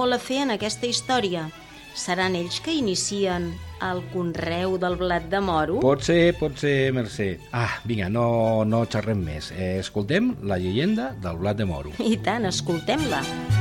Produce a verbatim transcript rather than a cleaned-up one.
molt a fer en aquesta història. Seran ells que inicien el conreu del blat de moro? Pot ser, pot ser, Mercè. Ah, vinga, no, no xerrem més. Eh, escoltem la llegenda del blat de moro. I tant, escoltem-la.